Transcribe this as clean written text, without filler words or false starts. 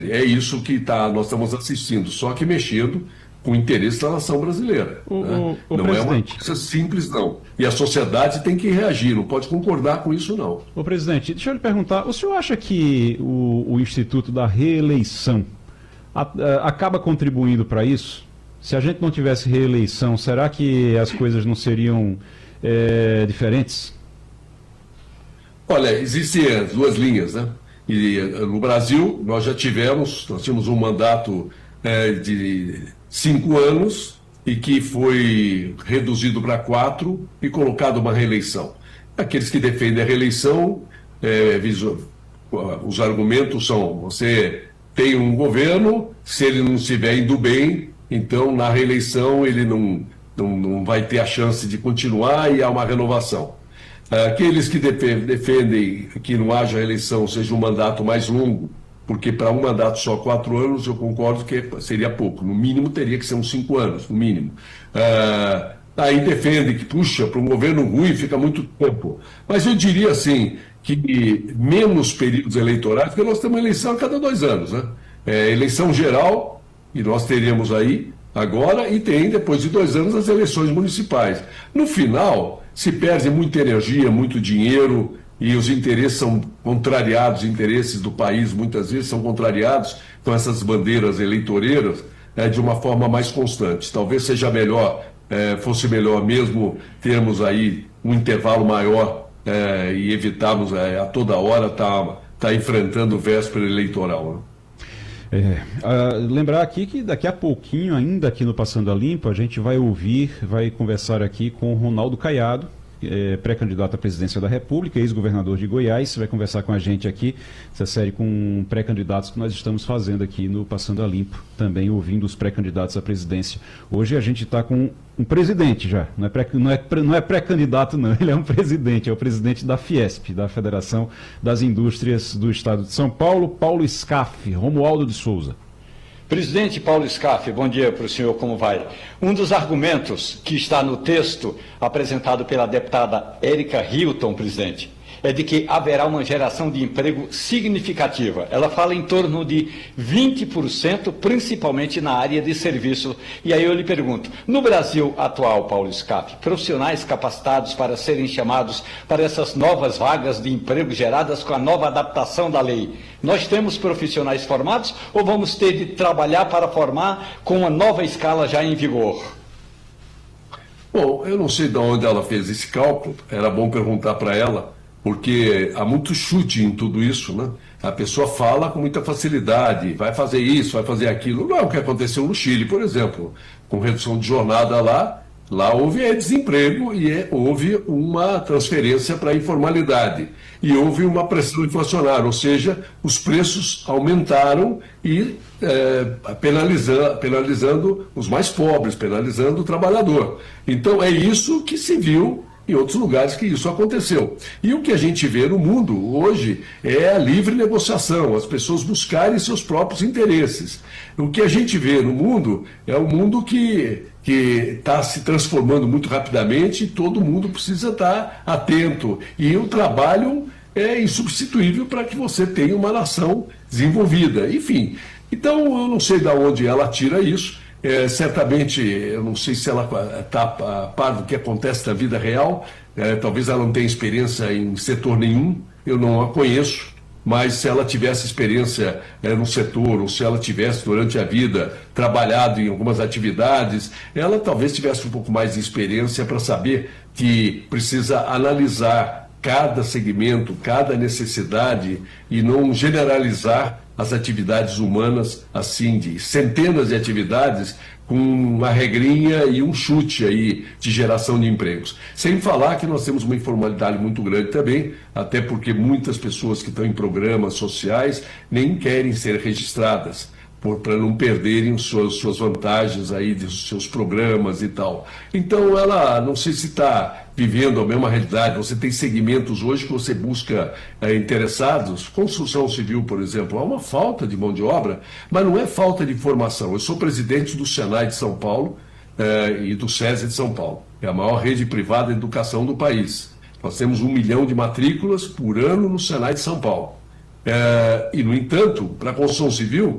É isso que nós estamos assistindo, só que mexendo com o interesse da nação brasileira. Né? O Não é uma presidente. coisa simples, não. E a sociedade tem que reagir, não pode concordar com isso, não. Ô presidente, deixa eu lhe perguntar, o senhor acha que o Instituto da Reeleição acaba contribuindo para isso? Se a gente não tivesse reeleição, será que as coisas não seriam diferentes? Olha, existem as duas linhas, né? E no Brasil, nós tínhamos um mandato de 5 anos e que foi reduzido para 4 e colocado uma reeleição. Aqueles que defendem a reeleição, os argumentos são: você tem um governo, se ele não estiver indo bem, então na reeleição ele não vai ter a chance de continuar e há uma renovação. Aqueles que defendem que não haja reeleição, seja um mandato mais longo, porque para um mandato só 4 anos, eu concordo que seria pouco. No mínimo, teria que ser uns 5 anos, no mínimo. Aí defende que, puxa, para um governo ruim fica muito tempo. Mas eu diria assim, que menos períodos eleitorais, porque nós temos eleição a cada 2 anos, né? Eleição geral, e nós teríamos aí agora, e tem, depois de 2 anos, as eleições municipais. No final, se perde muita energia, muito dinheiro, e os interesses são contrariados, os interesses do país muitas vezes são contrariados com essas bandeiras eleitoreiras de uma forma mais constante. Talvez seja melhor, fosse melhor mesmo termos aí um intervalo maior e evitarmos a toda hora tá enfrentando véspera eleitoral, né? Lembrar aqui que daqui a pouquinho, ainda aqui no Passando a Limpo, a gente vai conversar aqui com o Ronaldo Caiado, pré-candidato à presidência da República, ex-governador de Goiás. Vai conversar com a gente aqui, essa série com pré-candidatos que nós estamos fazendo aqui no Passando a Limpo, também ouvindo os pré-candidatos à presidência. Hoje a gente está com um presidente já, não é pré-candidato não, ele é um presidente, é o presidente da Fiesp, da Federação das Indústrias do Estado de São Paulo, Paulo Scaff, Romualdo de Souza. Presidente Paulo Scaff, bom dia para o senhor, como vai? Um dos argumentos que está no texto apresentado pela deputada Érica Hilton, presidente, é de que haverá uma geração de emprego significativa. Ela fala em torno de 20%, principalmente na área de serviço. E aí eu lhe pergunto, no Brasil atual, Paulo Scaff, profissionais capacitados para serem chamados para essas novas vagas de emprego geradas com a nova adaptação da lei, nós temos profissionais formados ou vamos ter de trabalhar para formar com uma nova escala já em vigor? Bom, eu não sei de onde ela fez esse cálculo, era bom perguntar para ela, porque há muito chute em tudo isso, né? A pessoa fala com muita facilidade, vai fazer isso, vai fazer aquilo. Não é o que aconteceu no Chile, por exemplo, com redução de jornada lá houve desemprego e houve uma transferência para a informalidade. E houve uma pressão inflacionária, ou seja, os preços aumentaram e penalizando os mais pobres, penalizando o trabalhador. Então é isso que se viu em outros lugares que isso aconteceu. E o que a gente vê no mundo hoje é a livre negociação, as pessoas buscarem seus próprios interesses. O que a gente vê no mundo é um mundo que está se transformando muito rapidamente e todo mundo precisa estar atento. E o trabalho é insubstituível para que você tenha uma nação desenvolvida. Enfim, então eu não sei de onde ela tira isso. Certamente, eu não sei se ela está a par do que acontece na vida real, talvez ela não tenha experiência em setor nenhum, eu não a conheço, mas se ela tivesse experiência no setor, ou se ela tivesse durante a vida trabalhado em algumas atividades, ela talvez tivesse um pouco mais de experiência para saber que precisa analisar cada segmento, cada necessidade e não generalizar as atividades humanas, assim, de centenas de atividades, com uma regrinha e um chute aí de geração de empregos. Sem falar que nós temos uma informalidade muito grande também, até porque muitas pessoas que estão em programas sociais nem querem ser registradas, para não perderem suas vantagens aí dos seus programas e tal. Então ela, não sei se está vivendo a mesma realidade, você tem segmentos hoje que você busca interessados, construção civil, por exemplo, há uma falta de mão de obra, mas não é falta de formação. Eu sou presidente do Senai de São Paulo e do SESI de São Paulo, é a maior rede privada de educação do país. Nós temos 1 milhão de matrículas por ano no Senai de São Paulo. E, no entanto, para a construção civil,